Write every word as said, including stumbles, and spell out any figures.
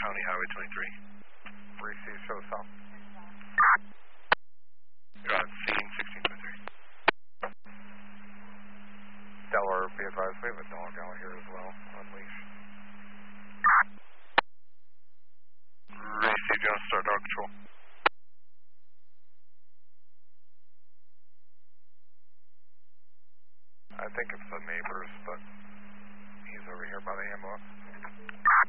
County Highway twenty-three. Receive, show south. You're on scene sixteen twenty-three. Delaware, be advised, we have a dog out here as well, on leash. Receive, you want to start dog control? I think it's the neighbors, but he's over here by the ambulance.